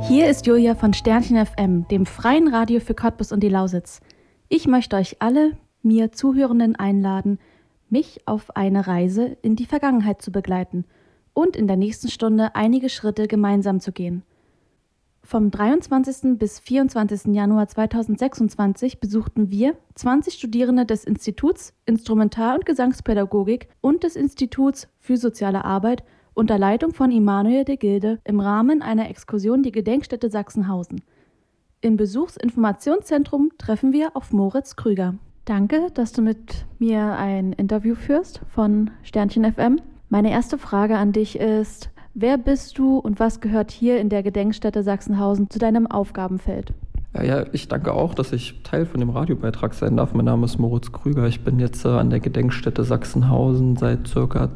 Hier ist Julia von Sternchen FM, dem freien Radio für Cottbus und die Lausitz. Ich möchte euch alle, mir Zuhörenden einladen, mich auf eine Reise in die Vergangenheit zu begleiten und in der nächsten Stunde einige Schritte gemeinsam zu gehen. Vom 23. bis 24. Januar 2026 besuchten wir, 20 Studierende des Instituts Instrumental- und Gesangspädagogik und des Instituts für Soziale Arbeit unter Leitung von Immanuel de Gilde im Rahmen einer Exkursion die Gedenkstätte Sachsenhausen. Im Besuchsinformationszentrum treffen wir auf Moritz Krüger. Danke, dass du mit mir ein Interview führst von Sternchen FM. Meine erste Frage an dich ist: Wer bist du und was gehört hier in der Gedenkstätte Sachsenhausen zu deinem Aufgabenfeld? Ja, ich danke auch, dass ich Teil von dem Radiobeitrag sein darf. Mein Name ist Moritz Krüger. Ich bin jetzt an der Gedenkstätte Sachsenhausen seit ca.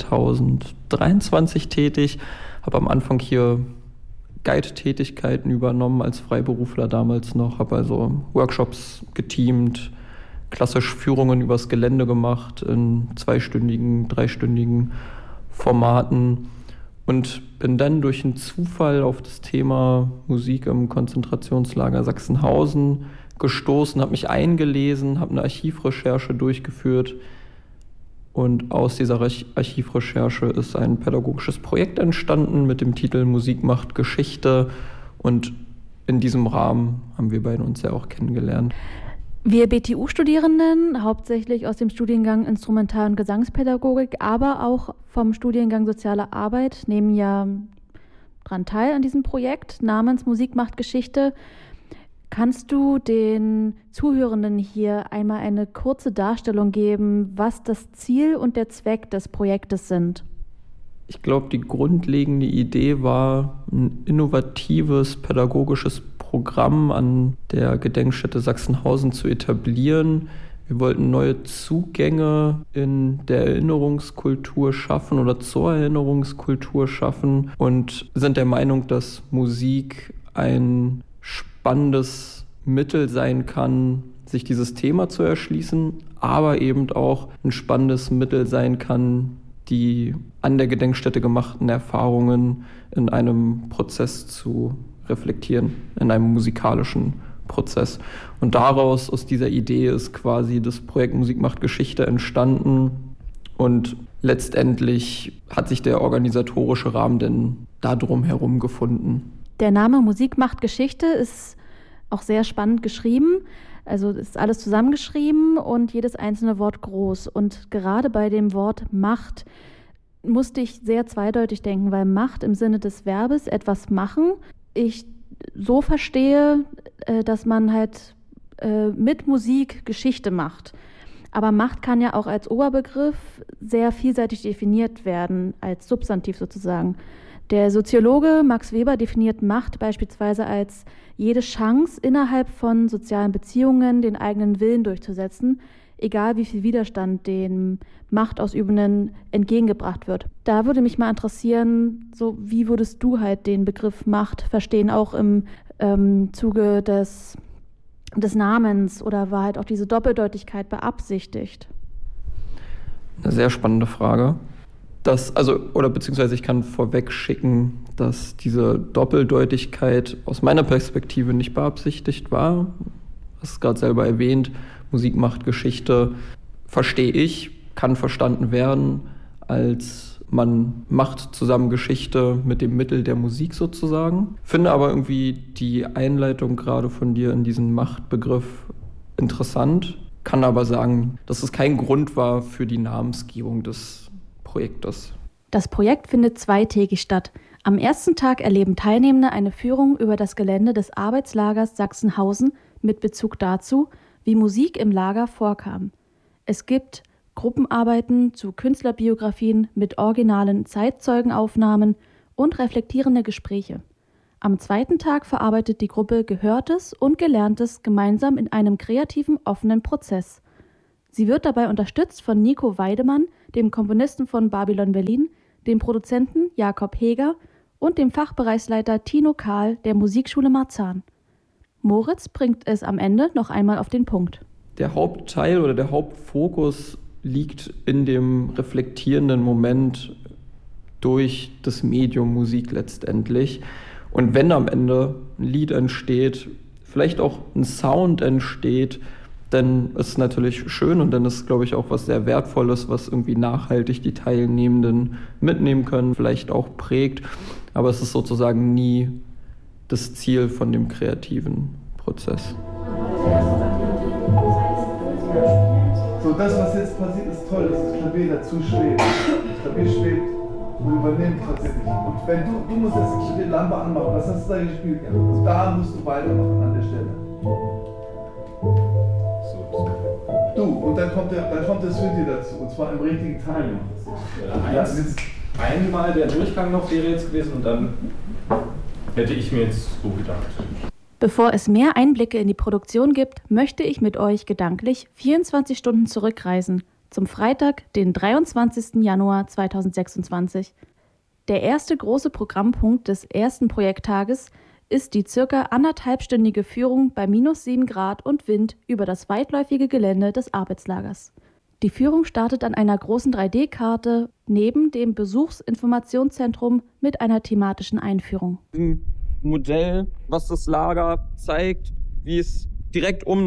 2023 tätig. Habe am Anfang hier Guide-Tätigkeiten übernommen als Freiberufler damals noch. Habe also Workshops geteamt, klassisch Führungen übers Gelände gemacht in 2-stündigen, 3-stündigen Formaten. Und bin dann durch einen Zufall auf das Thema Musik im Konzentrationslager Sachsenhausen gestoßen, habe mich eingelesen, habe eine Archivrecherche durchgeführt. Und aus dieser Archivrecherche ist ein pädagogisches Projekt entstanden mit dem Titel Musik macht Geschichte. Und in diesem Rahmen haben wir beide uns ja auch kennengelernt. Wir BTU-Studierenden, hauptsächlich aus dem Studiengang Instrumental- und Gesangspädagogik, aber auch vom Studiengang Soziale Arbeit, nehmen ja daran teil an diesem Projekt namens Musik macht Geschichte. Kannst du den Zuhörenden hier einmal eine kurze Darstellung geben, was das Ziel und der Zweck des Projektes sind? Ich glaube, die grundlegende Idee war, ein innovatives pädagogisches Programm an der Gedenkstätte Sachsenhausen zu etablieren. Wir wollten neue Zugänge in der Erinnerungskultur schaffen oder zur Erinnerungskultur schaffen und sind der Meinung, dass Musik ein spannendes Mittel sein kann, sich dieses Thema zu erschließen, aber eben auch ein spannendes Mittel sein kann, die an der Gedenkstätte gemachten Erfahrungen in einem Prozess zu reflektieren, in einem musikalischen Prozess. Und daraus, aus dieser Idee, ist quasi das Projekt Musik macht Geschichte entstanden. Und letztendlich hat sich der organisatorische Rahmen denn darum herum gefunden. Der Name Musik macht Geschichte ist auch sehr spannend geschrieben. Also ist alles zusammengeschrieben und jedes einzelne Wort groß. Und gerade bei dem Wort Macht musste ich sehr zweideutig denken, weil Macht im Sinne des Verbes etwas machen, ich so verstehe, dass man halt mit Musik Geschichte macht. Aber Macht kann ja auch als Oberbegriff sehr vielseitig definiert werden, als Substantiv sozusagen. Der Soziologe Max Weber definiert Macht beispielsweise als jede Chance, innerhalb von sozialen Beziehungen den eigenen Willen durchzusetzen, egal wie viel Widerstand den Machtausübenden entgegengebracht wird. Da würde mich mal interessieren, so wie würdest du halt den Begriff Macht verstehen, auch im Zuge des Namens, oder war halt auch diese Doppeldeutigkeit beabsichtigt? Eine sehr spannende Frage. Beziehungsweise ich kann vorweg schicken, dass diese Doppeldeutigkeit aus meiner Perspektive nicht beabsichtigt war. Du hast es gerade selber erwähnt, Musik macht Geschichte, verstehe ich, kann verstanden werden, als man macht zusammen Geschichte mit dem Mittel der Musik sozusagen. Finde aber irgendwie die Einleitung gerade von dir in diesen Machtbegriff interessant, kann aber sagen, dass es kein Grund war für die Namensgebung des Projektes. Das Projekt findet zweitägig statt. Am ersten Tag erleben Teilnehmende eine Führung über das Gelände des Arbeitslagers Sachsenhausen mit Bezug dazu, wie Musik im Lager vorkam. Es gibt Gruppenarbeiten zu Künstlerbiografien mit originalen Zeitzeugenaufnahmen und reflektierende Gespräche. Am zweiten Tag verarbeitet die Gruppe Gehörtes und Gelerntes gemeinsam in einem kreativen, offenen Prozess. Sie wird dabei unterstützt von Nico Weidemann, dem Komponisten von Babylon Berlin, dem Produzenten Jakob Heger und dem Fachbereichsleiter Tino Kahl der Musikschule Marzahn. Moritz bringt es am Ende noch einmal auf den Punkt. Der Hauptteil oder der Hauptfokus liegt in dem reflektierenden Moment durch das Medium Musik letztendlich. Und wenn am Ende ein Lied entsteht, vielleicht auch ein Sound entsteht, dann ist es natürlich schön und dann ist es, glaube ich, auch was sehr Wertvolles, was irgendwie nachhaltig die Teilnehmenden mitnehmen können, vielleicht auch prägt. Aber es ist sozusagen nie das Ziel von dem kreativen Prozess. So, das, was jetzt passiert, ist toll, dass das Klavier dazu schwebt. Das Klavier schwebt und übernimmt tatsächlich. Und wenn du musst jetzt die Lampe anmachen, was hast du da gespielt? Und da musst du weitermachen an der Stelle. Du, und dann kommt der Synthi dazu, und zwar im richtigen Timing. Ja, einmal der Durchgang noch wäre jetzt gewesen und dann hätte ich mir jetzt so gedacht. Bevor es mehr Einblicke in die Produktion gibt, möchte ich mit euch gedanklich 24 Stunden zurückreisen, zum Freitag, den 23. Januar 2026. Der erste große Programmpunkt des ersten Projekttages ist die circa 1,5-stündige Führung bei -7 Grad und Wind über das weitläufige Gelände des Arbeitslagers. Die Führung startet an einer großen 3D-Karte neben dem Besuchsinformationszentrum mit einer thematischen Einführung. Modell, was das Lager zeigt, wie es direkt um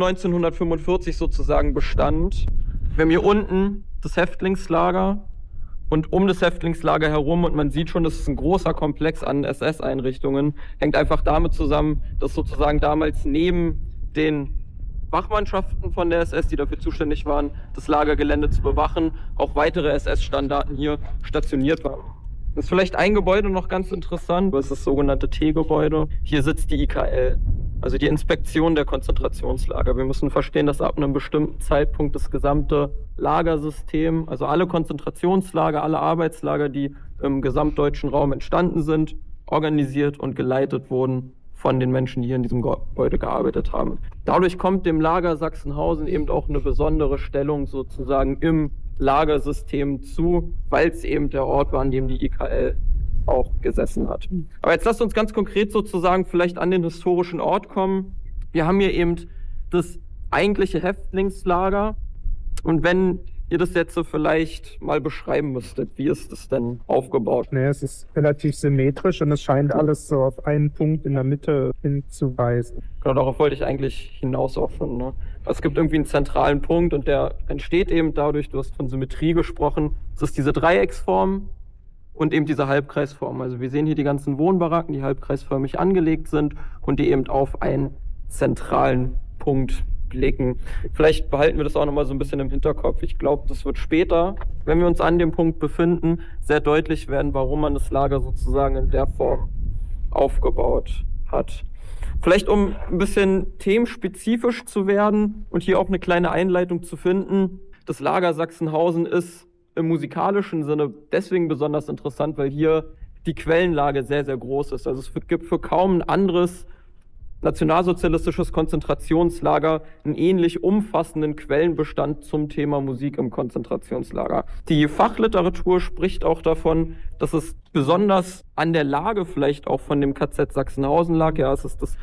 1945 sozusagen bestand. Wir haben hier unten das Häftlingslager und um das Häftlingslager herum, und man sieht schon, das ist ein großer Komplex an SS-Einrichtungen, hängt einfach damit zusammen, dass sozusagen damals neben den Wachmannschaften von der SS, die dafür zuständig waren, das Lagergelände zu bewachen, auch weitere SS-Standarten hier stationiert waren. Das ist vielleicht ein Gebäude noch ganz interessant, das ist das sogenannte T-Gebäude. Hier sitzt die IKL, also die Inspektion der Konzentrationslager. Wir müssen verstehen, dass ab einem bestimmten Zeitpunkt das gesamte Lagersystem, also alle Konzentrationslager, alle Arbeitslager, die im gesamtdeutschen Raum entstanden sind, organisiert und geleitet wurden von den Menschen, die hier in diesem Gebäude gearbeitet haben. Dadurch kommt dem Lager Sachsenhausen eben auch eine besondere Stellung sozusagen im Lagersystem zu, weil es eben der Ort war, an dem die IKL auch gesessen hat. Aber jetzt lasst uns ganz konkret sozusagen vielleicht an den historischen Ort kommen. Wir haben hier eben das eigentliche Häftlingslager. Und wenn ihr das jetzt so vielleicht mal beschreiben müsstet, wie ist das denn aufgebaut? Nee, es ist relativ symmetrisch und es scheint alles so auf einen Punkt in der Mitte hinzuweisen. Genau, darauf wollte ich eigentlich hinaus auch schon. Ne? Es gibt irgendwie einen zentralen Punkt und der entsteht eben dadurch, du hast von Symmetrie gesprochen, es ist diese Dreiecksform und eben diese Halbkreisform. Also wir sehen hier die ganzen Wohnbaracken, die halbkreisförmig angelegt sind und die eben auf einen zentralen Punkt blicken. Vielleicht behalten wir das auch nochmal so ein bisschen im Hinterkopf. Ich glaube, das wird später, wenn wir uns an dem Punkt befinden, sehr deutlich werden, warum man das Lager sozusagen in der Form aufgebaut hat. Vielleicht um ein bisschen themenspezifisch zu werden und hier auch eine kleine Einleitung zu finden. Das Lager Sachsenhausen ist im musikalischen Sinne deswegen besonders interessant, weil hier die Quellenlage sehr, sehr groß ist. Also es gibt für kaum ein anderes nationalsozialistisches Konzentrationslager einen ähnlich umfassenden Quellenbestand zum Thema Musik im Konzentrationslager. Die Fachliteratur spricht auch davon, dass es besonders an der Lage vielleicht auch von dem KZ Sachsenhausen lag. Ja, es ist das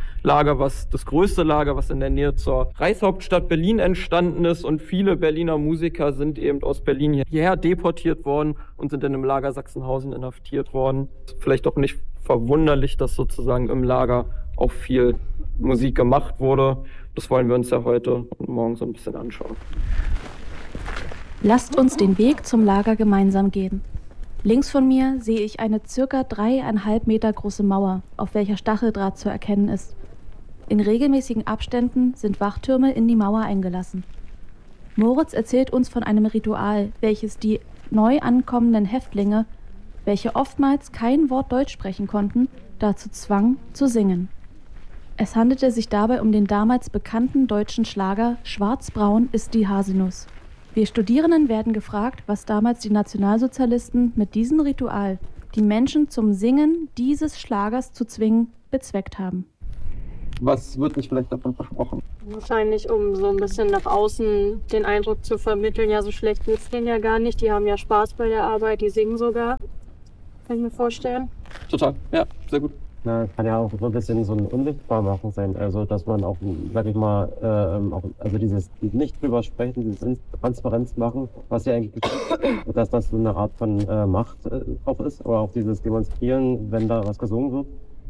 größte Lager, was in der Nähe zur Reichshauptstadt Berlin entstanden ist, und viele Berliner Musiker sind eben aus Berlin hierher deportiert worden und sind dann im Lager Sachsenhausen inhaftiert worden. Vielleicht auch nicht verwunderlich, dass sozusagen im Lager auch viel Musik gemacht wurde. Das wollen wir uns ja heute und morgen so ein bisschen anschauen. Lasst uns den Weg zum Lager gemeinsam gehen. Links von mir sehe ich eine ca. 3,5 Meter große Mauer, auf welcher Stacheldraht zu erkennen ist. In regelmäßigen Abständen sind Wachtürme in die Mauer eingelassen. Moritz erzählt uns von einem Ritual, welches die neu ankommenden Häftlinge, welche oftmals kein Wort Deutsch sprechen konnten, dazu zwang, zu singen. Es handelte sich dabei um den damals bekannten deutschen Schlager »Schwarzbraun ist die Haselnuss«. Wir Studierenden werden gefragt, was damals die Nationalsozialisten mit diesem Ritual, die Menschen zum Singen dieses Schlagers zu zwingen, bezweckt haben. Was wird nicht vielleicht davon versprochen? Wahrscheinlich, um so ein bisschen nach außen den Eindruck zu vermitteln, ja, so schlecht geht's denen ja gar nicht, die haben ja Spaß bei der Arbeit, die singen sogar. Kann ich mir vorstellen. Total, ja, sehr gut. Na, kann ja auch so ein bisschen so ein Unsichtbarmachen sein, also dass man auch, sag ich mal, also dieses nicht drüber sprechen, dieses Transparenz machen, was ja eigentlich dass das so eine Art von Macht auch ist, oder auch dieses Demonstrieren, wenn da was gesungen wird.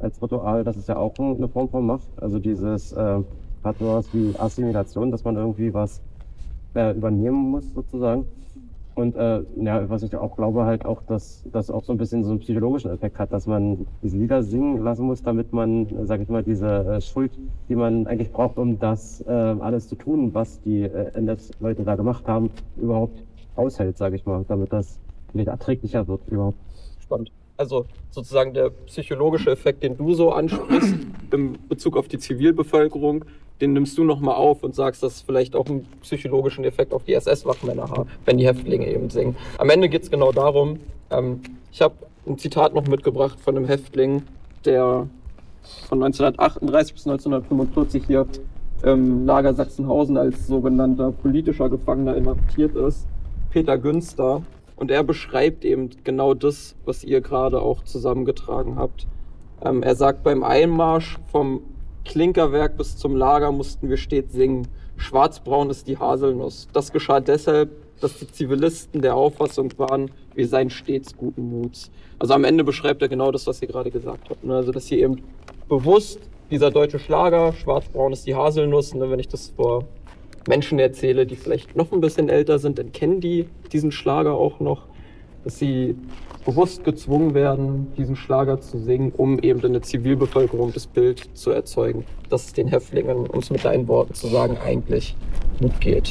als Ritual, das ist ja auch eine Form von Macht. Also dieses hat sowas wie Assimilation, dass man irgendwie was übernehmen muss sozusagen. Und ja, was ich auch glaube, halt auch, dass das auch so ein bisschen so einen psychologischen Effekt hat, dass man diese Lieder singen lassen muss, damit man, sag ich mal, diese Schuld, die man eigentlich braucht, um das alles zu tun, was die NS-Leute da gemacht haben, überhaupt aushält, sage ich mal, damit das nicht erträglicher wird überhaupt. Spannend. Also sozusagen der psychologische Effekt, den du so ansprichst, in Bezug auf die Zivilbevölkerung, den nimmst du nochmal auf und sagst, dass es vielleicht auch einen psychologischen Effekt auf die SS-Wachmänner hat, wenn die Häftlinge eben singen. Am Ende geht es genau darum, ich habe ein Zitat noch mitgebracht von einem Häftling, der von 1938 bis 1945 hier im Lager Sachsenhausen als sogenannter politischer Gefangener inhaftiert ist, Peter Günster. Und er beschreibt eben genau das, was ihr gerade auch zusammengetragen habt. Er sagt, beim Einmarsch vom Klinkerwerk bis zum Lager mussten wir stets singen. Schwarzbraun ist die Haselnuss. Das geschah deshalb, dass die Zivilisten der Auffassung waren, wir seien stets guten Muts. Also am Ende beschreibt er genau das, was ihr gerade gesagt habt. Also dass hier eben bewusst dieser deutsche Schlager, Schwarzbraun ist die Haselnuss, wenn ich das vor Menschen erzähle, die vielleicht noch ein bisschen älter sind, dann kennen die diesen Schlager auch noch, dass sie bewusst gezwungen werden, diesen Schlager zu singen, um eben in der Zivilbevölkerung das Bild zu erzeugen, dass es den Häftlingen, um es mit deinen Worten zu sagen, eigentlich gut geht.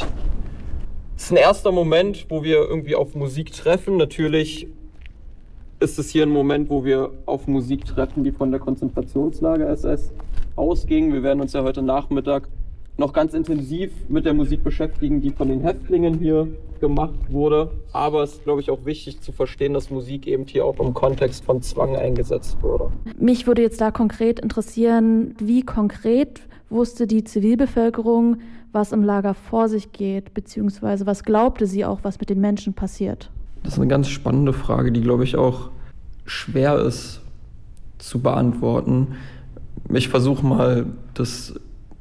Es ist ein erster Moment, wo wir irgendwie auf Musik treffen. Natürlich ist es hier ein Moment, wo wir auf Musik treffen, die von der Konzentrationslager SS ausging. Wir werden uns ja heute Nachmittag noch ganz intensiv mit der Musik beschäftigen, die von den Häftlingen hier gemacht wurde. Aber es ist, glaube ich, auch wichtig zu verstehen, dass Musik eben hier auch im Kontext von Zwang eingesetzt wurde. Mich würde jetzt da konkret interessieren, wie konkret wusste die Zivilbevölkerung, was im Lager vor sich geht, beziehungsweise was glaubte sie auch, was mit den Menschen passiert? Das ist eine ganz spannende Frage, die, glaube ich, auch schwer ist zu beantworten. Ich versuche mal, das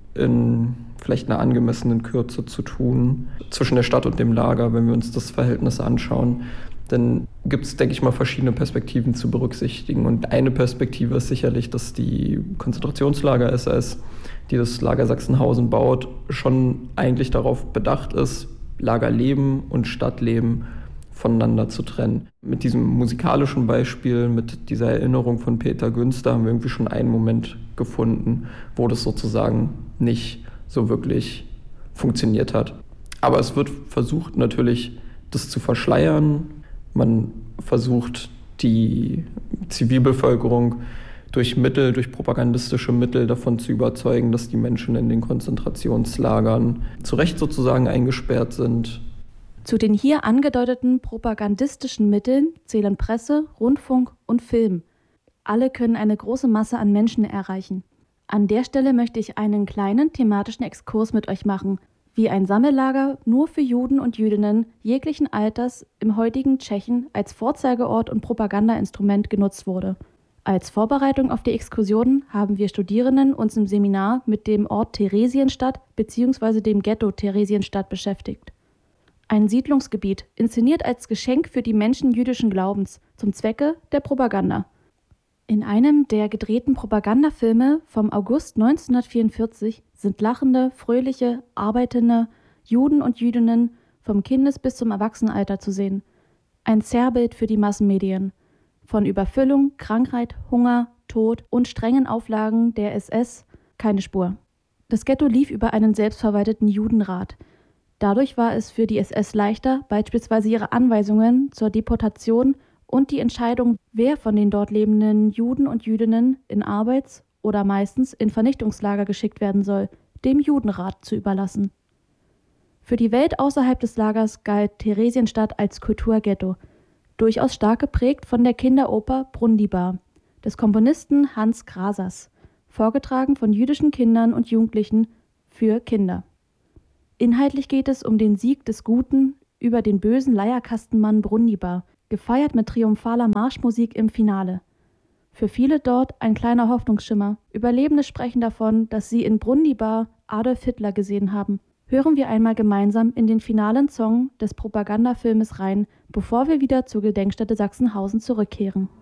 in vielleicht einer angemessenen Kürze zu tun zwischen der Stadt und dem Lager, wenn wir uns das Verhältnis anschauen. Dann gibt es, denke ich mal, verschiedene Perspektiven zu berücksichtigen. Und eine Perspektive ist sicherlich, dass die Konzentrationslager SS, die das Lager Sachsenhausen baut, schon eigentlich darauf bedacht ist, Lagerleben und Stadtleben voneinander zu trennen. Mit diesem musikalischen Beispiel, mit dieser Erinnerung von Peter Günster haben wir irgendwie schon einen Moment gefunden, wo das sozusagen nicht so wirklich funktioniert hat. Aber es wird versucht natürlich, das zu verschleiern. Man versucht, die Zivilbevölkerung durch propagandistische Mittel davon zu überzeugen, dass die Menschen in den Konzentrationslagern zu Recht sozusagen eingesperrt sind. Zu den hier angedeuteten propagandistischen Mitteln zählen Presse, Rundfunk und Film. Alle können eine große Masse an Menschen erreichen. An der Stelle möchte ich einen kleinen thematischen Exkurs mit euch machen, wie ein Sammellager nur für Juden und Jüdinnen jeglichen Alters im heutigen Tschechien als Vorzeigeort und Propagandainstrument genutzt wurde. Als Vorbereitung auf die Exkursionen haben wir Studierenden uns im Seminar mit dem Ort Theresienstadt bzw. dem Ghetto Theresienstadt beschäftigt. Ein Siedlungsgebiet, inszeniert als Geschenk für die Menschen jüdischen Glaubens, zum Zwecke der Propaganda. In einem der gedrehten Propagandafilme vom August 1944 sind lachende, fröhliche, arbeitende Juden und Jüdinnen vom Kindes- bis zum Erwachsenenalter zu sehen. Ein Zerrbild für die Massenmedien. Von Überfüllung, Krankheit, Hunger, Tod und strengen Auflagen der SS keine Spur. Das Ghetto lief über einen selbstverwalteten Judenrat. Dadurch war es für die SS leichter, beispielsweise ihre Anweisungen zur Deportation und die Entscheidung, wer von den dort lebenden Juden und Jüdinnen in Arbeits- oder meistens in Vernichtungslager geschickt werden soll, dem Judenrat zu überlassen. Für die Welt außerhalb des Lagers galt Theresienstadt als Kulturghetto, durchaus stark geprägt von der Kinderoper Brundibar des Komponisten Hans Grasers, vorgetragen von jüdischen Kindern und Jugendlichen für Kinder. Inhaltlich geht es um den Sieg des Guten über den bösen Leierkastenmann Brundibar, gefeiert mit triumphaler Marschmusik im Finale. Für viele dort ein kleiner Hoffnungsschimmer. Überlebende sprechen davon, dass sie in Brundibar Adolf Hitler gesehen haben. Hören wir einmal gemeinsam in den finalen Song des Propagandafilmes rein, bevor wir wieder zur Gedenkstätte Sachsenhausen zurückkehren.